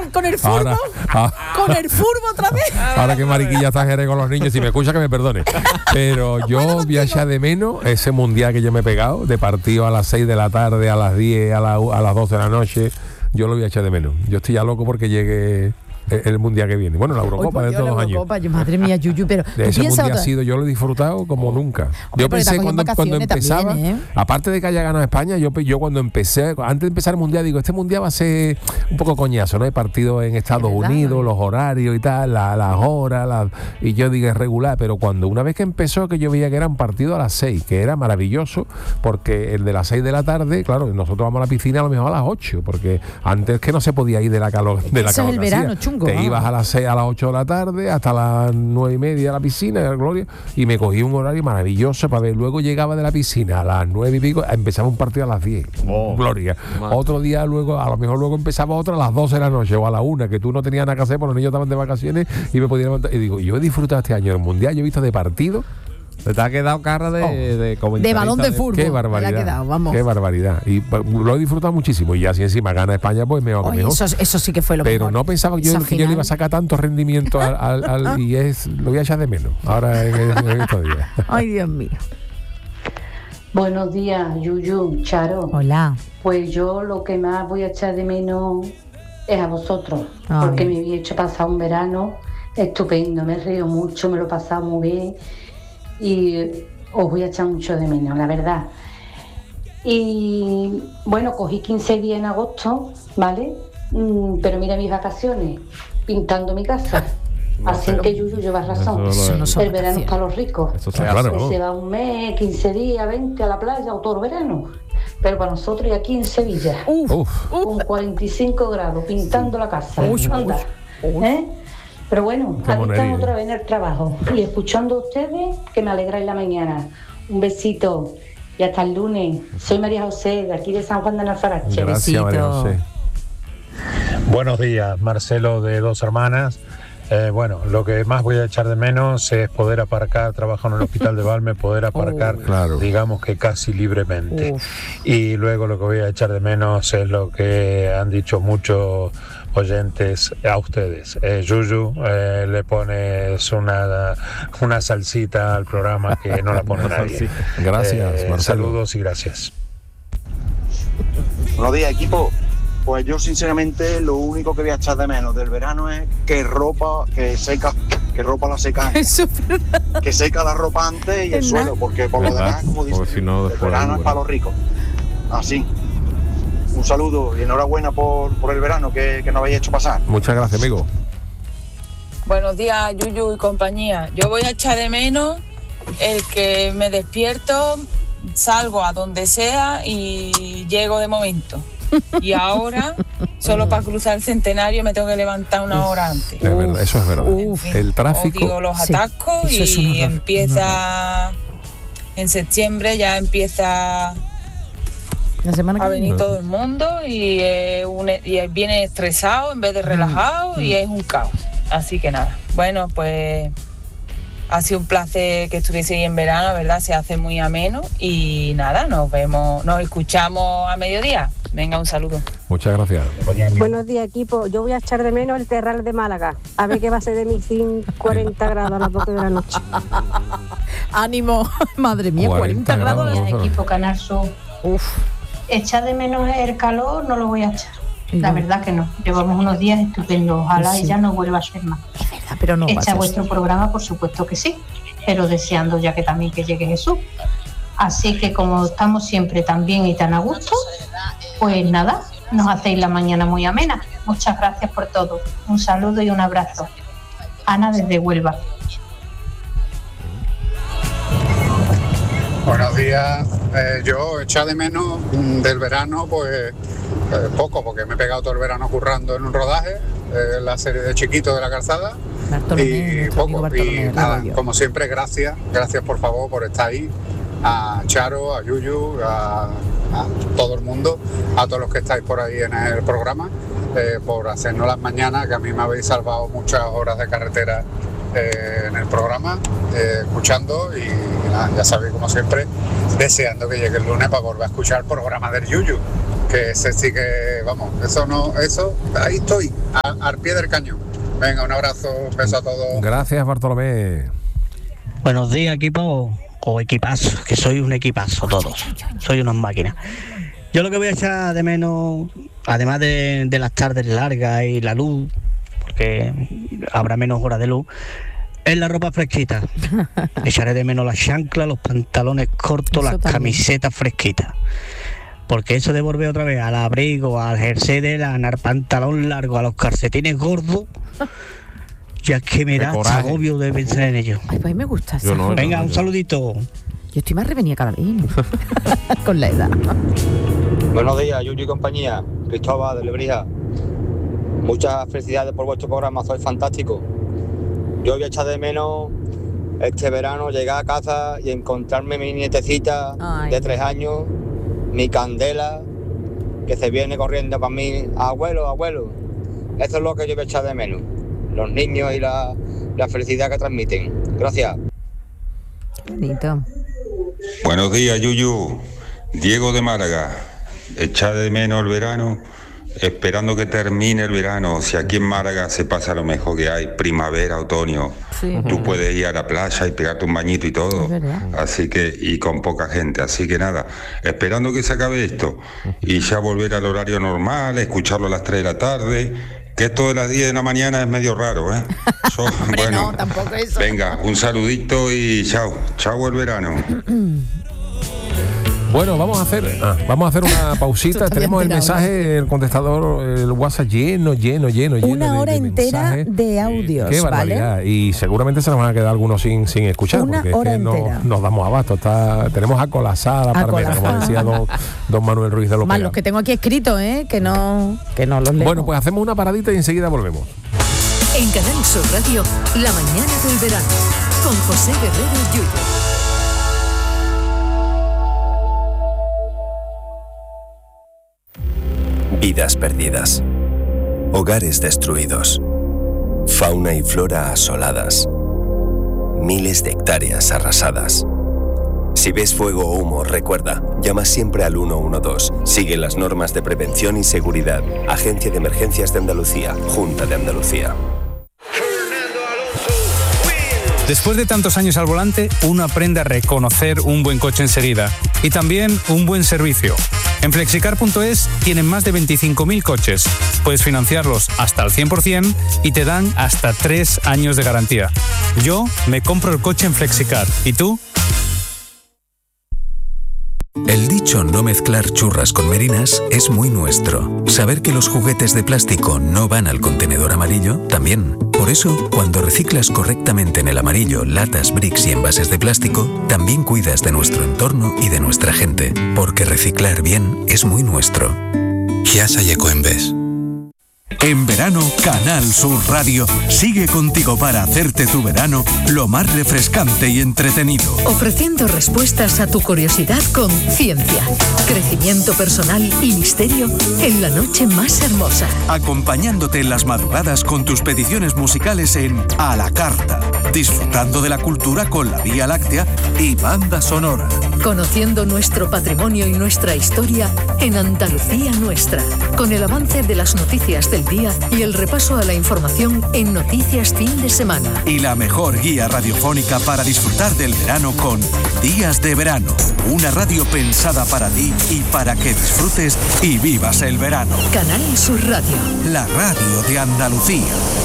con el furbo. Con el furbo otra vez. Ahora que Mariquilla está en Jerez con los niños, si me escucha que me perdone. Pero yo voy a echar de menos ese mundial que yo me he pegado, de partido a las 6 de la tarde, a las 10, a las 12 de la noche. Yo lo voy a echar de menos. Yo estoy ya loco porque llegue el mundial que viene. Bueno, la Eurocopa de todos los años. Madre mía, Yuyu, pero de ese mundial ha sido, yo lo he disfrutado como nunca. Yo pensé cuando empezaba, también, aparte de que haya ganado España, yo cuando empecé, antes de empezar el mundial, digo, este mundial va a ser un poco coñazo, ¿no? Hay partidos en Estados Unidos, los horarios y tal, las horas, y yo digo, es regular, pero cuando una vez que empezó, que yo veía que era un partido a las 6, que era maravilloso, porque el de las 6 de la tarde, claro, nosotros vamos a la piscina a lo mejor a las 8, porque antes que no se podía ir de la calor. De la calor es el verano, chungo. Te ibas a las 6, a las 8 de la tarde, hasta las 9:30 a la piscina, Gloria, y me cogí un horario maravilloso para ver. Luego llegaba de la piscina a las 9 y pico, empezaba un partido a las 10. Gloria. Otro día luego, a lo mejor luego empezaba otro a las 12 de la noche o a la 1, que tú no tenías nada que hacer, porque los niños estaban de vacaciones y me podía levantar. Y digo, yo he disfrutado este año el mundial, yo he visto de partido. Te ha quedado cara de balón de fútbol. Qué barbaridad. Quedado, vamos. Qué barbaridad. Y lo he disfrutado muchísimo. Y ya si encima gana España, pues me va conmigo. Eso sí que fue lo mejor. Pero no pensaba que yo le iba a sacar tanto rendimiento y lo voy a echar de menos ahora en estos días. Ay, Dios mío. Buenos días, Yuyu, Charo. Hola. Pues yo lo que más voy a echar de menos es a vosotros, porque me había hecho pasar un verano estupendo, me he reído mucho, me lo he pasado muy bien y os voy a echar mucho de menos, la verdad. Y bueno, cogí 15 días en agosto, ¿vale? Pero mira mis vacaciones, pintando mi casa. Así que Yuyu lleva razón. El verano es para los ricos. Claro. Se va un mes, 15 días, 20 a la playa o todo el verano. Pero para nosotros y aquí en Sevilla, con 45 grados, pintando la casa. Anda. Pero bueno, aquí estamos otra vez en el trabajo y escuchando a ustedes, que me alegráis la mañana. Un besito y hasta el lunes. Soy María José, de aquí de San Juan de Alfarache. Gracias, María José. Buenos días, Marcelo de Dos Hermanas. Bueno, lo que más voy a echar de menos es poder aparcar, trabajo en el hospital de Valme, poder aparcar, digamos que casi libremente. Y luego lo que voy a echar de menos es lo que han dicho muchos oyentes a ustedes. Yuyu, le pones una salsita al programa que no la pone nadie. Gracias, Marcelo. Saludos y gracias. Buenos días, equipo. Pues yo sinceramente lo único que voy a echar de menos del verano es que ropa la seca, que seca la ropa antes y el suelo, porque por lo demás, como dicen, si no, el verano es para los ricos. Así. Un saludo y enhorabuena por el verano que nos habéis hecho pasar. Muchas gracias, amigo. Buenos días, Yuyu y compañía. Yo voy a echar de menos el que me despierto, salgo a donde sea y llego de momento. Y ahora, solo para cruzar el Centenario me tengo que levantar una hora antes. Es verdad, eso es verdad. El tráfico. Digo, los atascos y empieza en septiembre, ya empieza a venir todo el mundo y viene estresado en vez de relajado y es un caos. Así que nada, bueno, pues ha sido un placer que estuviese ahí en verano, ¿verdad? Se hace muy ameno y nada, nos escuchamos a mediodía. Venga, un saludo. Muchas gracias. Buenos días, equipo. Yo voy a echar de menos el Terral de Málaga. A ver qué va a ser de mis 40 grados a las 12 de la noche. Ánimo. Madre mía, 40 grados. Equipo Canal Sur. Echar de menos el calor no lo voy a echar. La verdad que no. Llevamos unos días estupendos. Ojalá ya no vuelva a ser más. Es verdad, pero no Echa vuestro programa, por supuesto que sí. Pero deseando ya que también que llegue Jesús. Así que como estamos siempre tan bien y tan a gusto, pues nada, nos hacéis la mañana muy amena. Muchas gracias por todo. Un saludo y un abrazo. Ana desde Huelva. Buenos días. Yo eché de menos del verano, pues poco, porque me he pegado todo el verano currando en un rodaje, la serie de Chiquito de la Calzada. Y poco. Y nada, como siempre, gracias por favor por estar ahí. A Charo, a Yuyu, a todo el mundo, a todos los que estáis por ahí en el programa, por hacernos las mañanas, que a mí me habéis salvado muchas horas de carretera en el programa, escuchando y nada, ya sabéis, como siempre, deseando que llegue el lunes para volver a escuchar el programa del Yuyu, que se sigue, vamos, eso, ahí estoy, al pie del cañón. Venga, un abrazo, un beso a todos. Gracias, Bartolomé. Buenos días, equipo, o equipazo, que soy un equipazo todos, soy unas máquinas. Yo lo que voy a echar de menos, además de las tardes largas y la luz, porque habrá menos horas de luz, es la ropa fresquita. Echaré de menos las chanclas, los pantalones cortos, eso las también. Camisetas fresquitas. Porque eso de volver otra vez al abrigo, al jersey de lana, al pantalón largo, a los calcetines gordos, ya es que me da agobio de pensar en ello. Ay, pues me gusta. Venga, un saludito. Yo estoy más revenida cada vez con la edad. Buenos días, Yuyu y compañía. Cristóbal de Lebrija. Muchas felicidades por vuestro programa, sois fantástico. Yo voy a echar de menos este verano llegar a casa y encontrarme mi nietecita de 3 años, mi Candela, que se viene corriendo para mí, abuelo. Eso es lo que yo voy a echar de menos, los niños y la felicidad que transmiten. Gracias. Bonito. Buenos días, Yuyu. Diego de Málaga. Echar de menos el verano, esperando que termine el verano. Si aquí en Málaga se pasa lo mejor que hay, primavera, otoño, sí, tú puedes ir a la playa y pegarte un bañito y todo, así que, y con poca gente, así que nada, esperando que se acabe esto y ya volver al horario normal, escucharlo a las 3 de la tarde, que esto de las 10 de la mañana es medio raro, ¿eh? Bueno, no, tampoco eso. Venga, un saludito y chao el verano. Bueno, vamos a hacer una pausita. Tenemos el mensaje, el contestador, el WhatsApp lleno. Una hora entera mensajes. De audios, Qué barbaridad. ¿vale? Y seguramente se nos van a quedar algunos sin escuchar. Una porque hora es que entera. no nos damos abasto. Tenemos acolazada la palmera, como decía don Manuel Ruiz de López. Más los que tengo aquí escritos, que no los leo. Bueno, pues hacemos una paradita y enseguida volvemos. En Canal Sur Radio, La Mañana del Verano, con José Guerrero Yuyu. Vidas perdidas, hogares destruidos, fauna y flora asoladas, miles de hectáreas arrasadas. Si ves fuego o humo, recuerda, llama siempre al 112. Sigue las normas de prevención y seguridad. Agencia de Emergencias de Andalucía, Junta de Andalucía. Después de tantos años al volante, uno aprende a reconocer un buen coche enseguida y también un buen servicio. En Flexicar.es tienen más de 25.000 coches. Puedes financiarlos hasta el 100% y te dan hasta 3 años de garantía. Yo me compro el coche en Flexicar. ¿Y tú? El dicho no mezclar churras con merinas es muy nuestro. Saber que los juguetes de plástico no van al contenedor amarillo, también. Por eso, cuando reciclas correctamente en el amarillo latas, bricks y envases de plástico, también cuidas de nuestro entorno y de nuestra gente. Porque reciclar bien es muy nuestro. Giasa y Ecoembes. En verano, Canal Sur Radio sigue contigo para hacerte tu verano lo más refrescante y entretenido. Ofreciendo respuestas a tu curiosidad con ciencia, crecimiento personal y misterio en la noche más hermosa. Acompañándote en las madrugadas con tus peticiones musicales en A la Carta. Disfrutando de la cultura con la Vía Láctea y banda sonora. Conociendo nuestro patrimonio y nuestra historia en Andalucía Nuestra. Con el avance de las noticias del día y el repaso a la información en Noticias Fin de Semana. Y la mejor guía radiofónica para disfrutar del verano con Días de Verano. Una radio pensada para ti y para que disfrutes y vivas el verano. Canal Sur Radio. La radio de Andalucía.